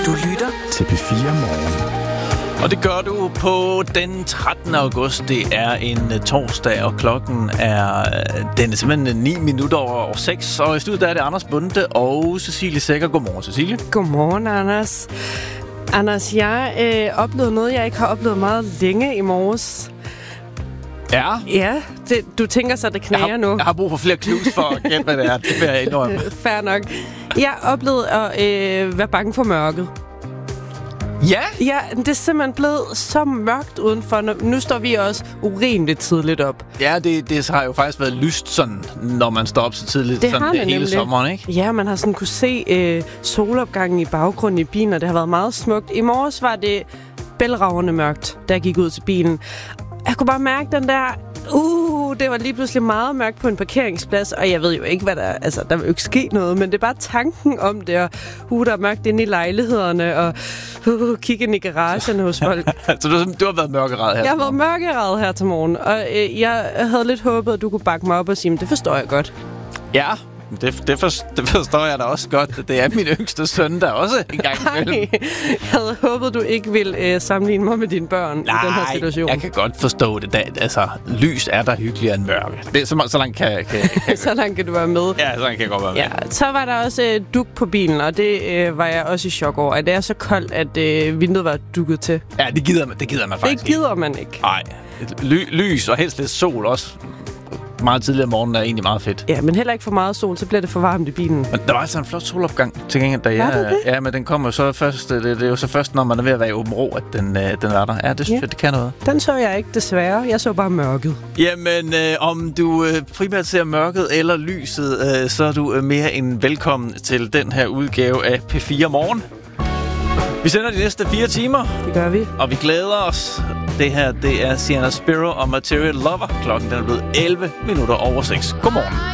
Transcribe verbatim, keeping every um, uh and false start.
Du lytter til P fire Morgen. Og det gør du på den trettende august. Det er en torsdag, og klokken er, den er simpelthen ni minutter over seks. Og i studiet der er det Anders Bunde og Cecilie Sækker. Godmorgen, Cecilie. Godmorgen, Anders. Anders, jeg øh, oplevede noget, jeg ikke har oplevet meget længe i morges. Ja? Ja, det, du tænker så, det knager jeg har, nu. Jeg har brug for flere clues for at gætte, hvad det er. Det vil jeg indrømme. Fair nok. Jeg oplevede at øh, være bange for mørket. Ja? Ja, det er simpelthen blevet så mørkt udenfor. Nu står vi også urimeligt tidligt op. Ja, det, det har jo faktisk været lyst sådan, når man står op så tidligt. Det sådan, har det hele nemlig. Sommeren, ikke? Ja, man har sådan kunne se øh, solopgangen i baggrunden i bilen, og det har været meget smukt. I morges var det bælragende mørkt, da jeg gik ud til bilen. Jeg kunne bare mærke den der... Uh, det var lige pludselig meget mørkt på en parkeringsplads, og jeg ved jo ikke, hvad der... Altså, der vil jo ikke ske noget, men det er bare tanken om det, og uh, der er mørkt inde i lejlighederne, og uh, kigge ind i garagerne hos folk. Så du, du har været mørkeret her? Jeg har været mørkeret her til morgen, og øh, jeg havde lidt håbet, at du kunne bakke mig op og sige, men det forstår jeg godt. Ja, det, det, for, det forstår jeg da også godt. Det er min yngste søn, der også en gang imellem. Jeg havde håbet, du ikke ville øh, sammenligne mig med dine børn Nej, i den her situation. Jeg kan godt forstå det. Da, altså, lys er der hyggeligere end mørke. Det, så, så langt kan, kan, kan Så langt kan du være med. Ja, så langt kan jeg godt være med. Ja, så var der også øh, duk på bilen, og det øh, var jeg også i chok over. At det er så koldt, at øh, vinduet var dukket til. Ja, det gider man, det gider man faktisk Det gider man ikke. Nej, Ly, lys og helst lidt sol også. Meget tidligere om morgenen er egentlig meget fedt. Ja, men heller ikke for meget sol, så bliver det for varmt i bilen. Men der var altså en flot solopgang til gengæld, da jeg... Var det det? Ja, men den kommer så først... Det, det er jo så først, når man er ved at være i åben ro, at den, øh, den er der. Ja, det synes ja. jeg, det kan noget. Den så jeg ikke, desværre. Jeg så bare mørket. Jamen, øh, om du øh, primært ser mørket eller lyset, øh, så er du øh, mere end velkommen til den her udgave af P fire Morgen. Vi sender de næste fire timer. Det gør vi. Og vi glæder os. Det her, det er Sienna Spiro og Material Lover. Klokken den er blevet elleve minutter over seks. Godmorgen.